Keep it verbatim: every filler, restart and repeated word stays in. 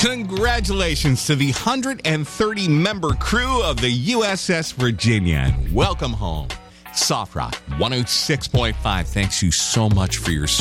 Congratulations to the one hundred thirty member crew of the U S S Virginia. And welcome home. Soft Rock one oh six point five. Thanks you so much for your service.